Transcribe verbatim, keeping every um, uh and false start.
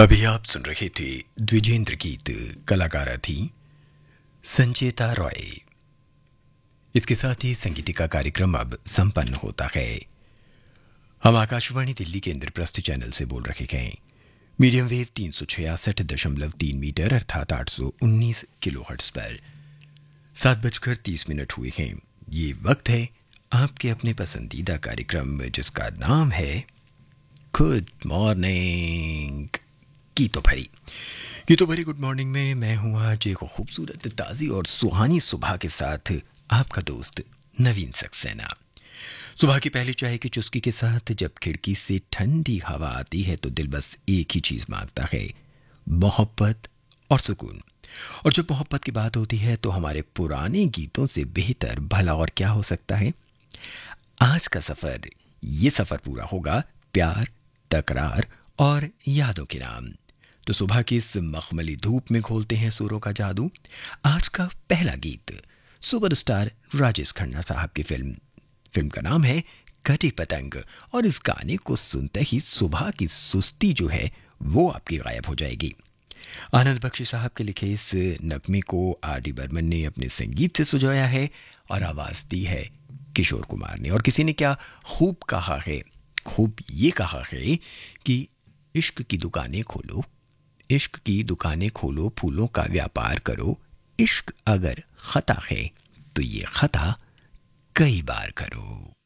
अभी आप सुन रहे थे द्विजेंद्र गीत। कलाकारा थी संचेता रॉय। इसके साथ ही संगीत का कार्यक्रम अब संपन्न होता है। हम आकाशवाणी दिल्ली के इंद्रप्रस्थ चैनल से बोल रहे हैं। मीडियम वेव तीन सौ छियासठ दशमलव तीन मीटर अर्थात आठ सौ उन्नीस किलो हर्ट्ज पर सात बजकर तीस मिनट हुए हैं। ये वक्त है आपके अपने पसंदीदा कार्यक्रम जिसका नाम है गुड मॉर्निंग की तो भरी की तो भरी गुड मॉर्निंग में मैं हूँ आज एक खूबसूरत ताज़ी और सुहानी सुबह के साथ आपका दोस्त नवीन सक्सेना। सुबह की पहली चाय की चुस्की के साथ जब खिड़की से ठंडी हवा आती है तो दिल बस एक ही चीज़ मांगता है, मोहब्बत और सुकून। और जब मोहब्बत की बात होती है तो हमारे पुराने गीतों से बेहतर भला और क्या हो सकता है। आज का सफ़र ये सफ़र पूरा होगा प्यार, तकरार और यादों के नाम। तो सुबह की इस मखमली धूप में खोलते हैं सुरों का जादू। आज का पहला गीत सुपरस्टार राजेश खन्ना साहब की फिल्म फिल्म का नाम है कटी पतंग। और इस गाने को सुनते ही सुबह की सुस्ती जो है वो आपकी गायब हो जाएगी। आनंद बख्शी साहब के लिखे इस नगमे को आर डी बर्मन ने अपने संगीत से सुझाया है और आवाज़ दी है किशोर कुमार ने। और किसी ने क्या खूब कहा है, खूब ये कहा है कि इश्क की दुकानें खोलो, इश्क की दुकानें खोलो, फूलों का व्यापार करो। इश्क अगर खता है तो ये खता कई बार करो।